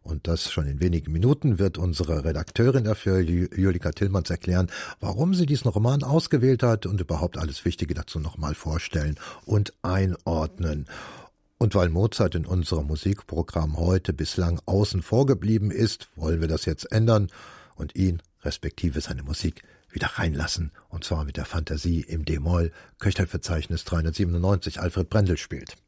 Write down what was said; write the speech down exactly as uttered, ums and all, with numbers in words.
Und das schon in wenigen Minuten wird unsere Redakteurin dafür, Julika Tillmanns, erklären, warum sie diesen Roman ausgewählt hat und überhaupt alles Wichtige dazu nochmal vorstellen und einordnen. Und weil Mozart in unserem Musikprogramm heute bislang außen vor geblieben ist, wollen wir das jetzt ändern und ihn, respektive seine Musik, wieder reinlassen. Und zwar mit der Fantasie im D-Moll, Köchelverzeichnis dreihundertsiebenundneunzig, Alfred Brendel spielt.